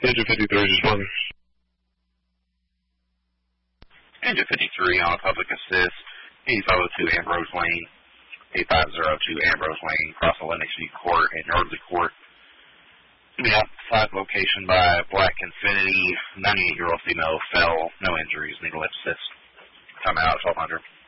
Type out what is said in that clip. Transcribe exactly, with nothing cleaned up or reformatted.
Engine fifty-three, responding. Engine fifty-three on a public assist, eighty-five oh two Ambrose Lane, eighty-five oh two Ambrose Lane, across the Lenox View Court and Yardley Court. To be outside location by Black Infinity, ninety-eight-year-old female fell, no injuries, needle assist. Time out, twelve hundred.